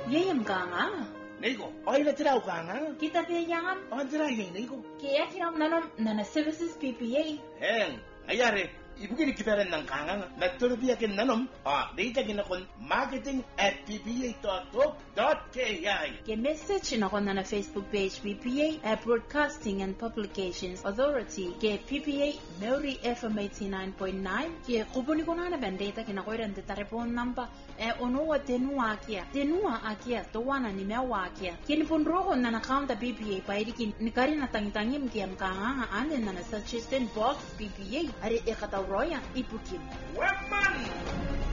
Yeyem ganga. Niko, oila tira ganga. Kita piyangam. Ondra yeng niko. Kaya kiram nanom nana services PPA. Ayare. Ibugin kiparan ng kanga na turbiya kin nanom data ginakon marketing@ppa.top.ki Ke message na kon na Facebook page PPA Broadcasting and Publications Authority ke PPA Maori FM 89.9 ke kubuni kona na bandeta kina ko ran telefon number ono wa tenua akia to wana ni mewa akia kin punro kon na account PPA pa irikin ni kari na tangtangim kiam kanga ande na suggestion box PPA are ekata roya ipukim Weapon